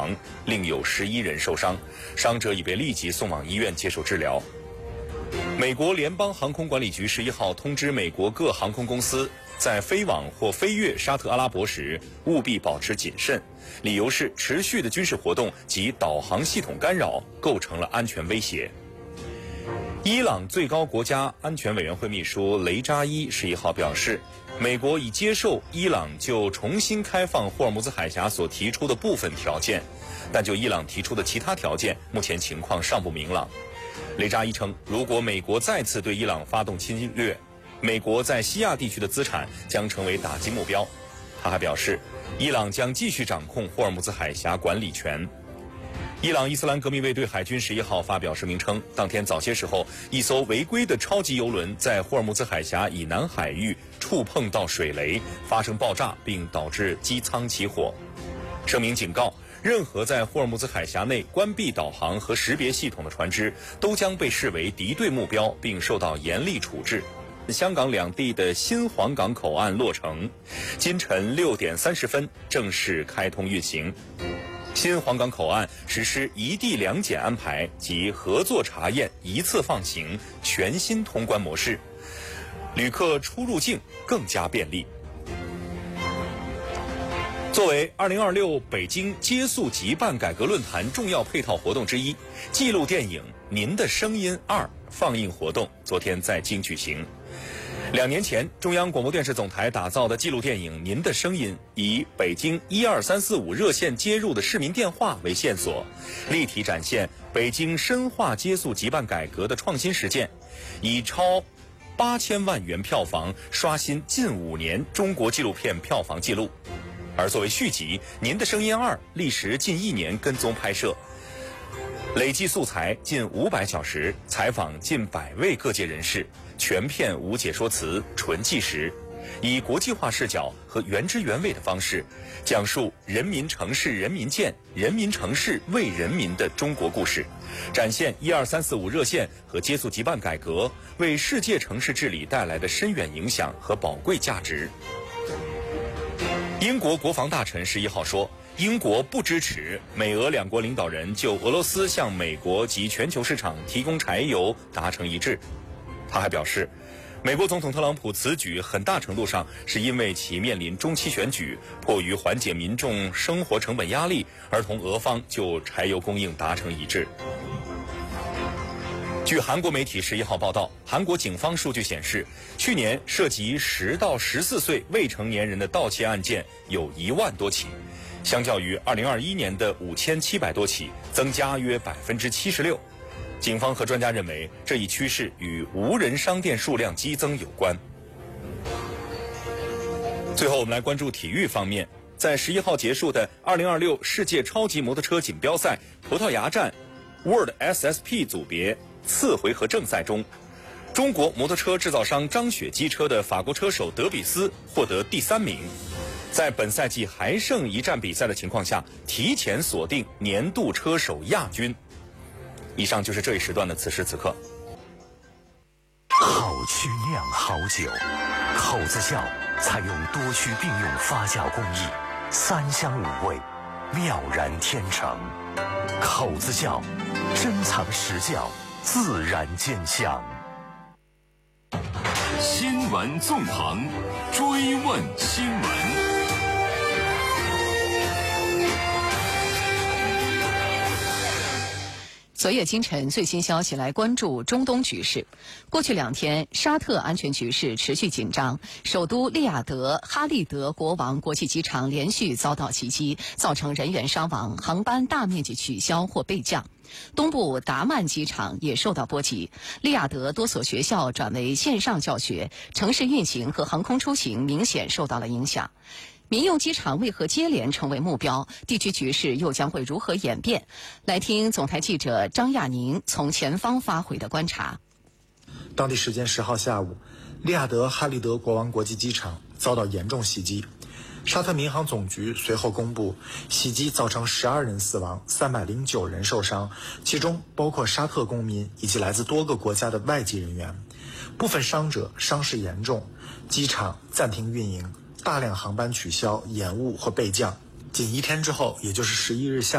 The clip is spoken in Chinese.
亡，另有11人受伤，伤者已被立即送往医院接受治疗。美国联邦航空管理局11号通知美国各航空公司，在飞往或飞越沙特阿拉伯时务必保持谨慎，理由是持续的军事活动及导航系统干扰构成了安全威胁。伊朗最高国家安全委员会秘书雷扎伊11号表示，美国已接受伊朗就重新开放霍尔木兹海峡所提出的部分条件，但就伊朗提出的其他条件，目前情况尚不明朗。雷扎伊称，如果美国再次对伊朗发动侵略，美国在西亚地区的资产将成为打击目标。他还表示，伊朗将继续掌控霍尔木兹海峡管理权。伊朗伊斯兰革命卫队海军11号发表声明称，当天早些时候，一艘违规的超级油轮在霍尔木兹海峡以南海域触碰到水雷，发生爆炸，并导致机舱起火。声明警告，任何在霍尔木兹海峡内关闭导航和识别系统的船只都将被视为敌对目标，并受到严厉处置。香港两地的新皇岗口岸落成，今晨6点30分正式开通运行。新皇岗口岸实施一地两检安排及合作查验一次放行全新通关模式，旅客出入境更加便利。作为2026北京接速即办改革论坛重要配套活动之一，纪录电影《您的声音2》放映活动昨天在京举行。2年前，中央广播电视总台打造的纪录电影《您的声音》，以北京12345热线接入的市民电话为线索，立体展现北京深化接速即办改革的创新实践，以超8000万元票房刷新近5年中国纪录片票房纪录。而作为续集，《您的声音2》历时近1年跟踪拍摄，累计素材近500小时，采访近100位各界人士，全片无解说词，纯纪实，以国际化视角和原汁原味的方式，讲述人民城市人民建、人民城市为人民的中国故事，展现12345热线和接速即办改革为世界城市治理带来的深远影响和宝贵价值。英国国防大臣11号说，英国不支持美俄两国领导人就俄罗斯向美国及全球市场提供柴油达成一致。他还表示，美国总统特朗普此举很大程度上是因为其面临中期选举，迫于缓解民众生活成本压力，而同俄方就柴油供应达成一致。据韩国媒体11号报道，韩国警方数据显示，去年涉及10到14岁未成年人的盗窃案件有1万多起，相较于2021年的5700多起，增加约76%。警方和专家认为，这一趋势与无人商店数量激增有关。最后，我们来关注体育方面，在11号结束的2026世界超级摩托车锦标赛葡萄牙站 World SSP 组别次回合正赛中，中国摩托车制造商张雪机车的法国车手德比斯获得第3名，在本赛季还剩1站比赛的情况下，提前锁定年度车手亚军。以上就是这一时段的此时此刻。 好曲酿好酒，口子窖采用多区并用发酵工艺，3香5味，妙然天成。口子窖珍藏实窖，自然见香。 新闻纵横，追问新闻。 昨夜今晨最新消息来关注中东局势。过去2天，沙特安全局势持续紧张，首都利雅得哈利德国王国际机场连续遭到袭击，造成人员伤亡，航班大面积取消或备降。东部达曼机场也受到波及，利雅得多所学校转为线上教学，城市运行和航空出行明显受到了影响。民用机场为何接连成为目标？地区局势又将会如何演变？来听总台记者张亚宁从前方发回的观察。 当地时间10号下午，利雅得哈利德国王国际机场遭到严重袭击。沙特民航总局随后公布，袭击造成12人死亡，309人受伤，其中包括沙特公民以及来自多个国家的外籍人员。部分伤者伤势严重，机场暂停运营，大量航班取消、延误或备降。仅1天之后，也就是11日下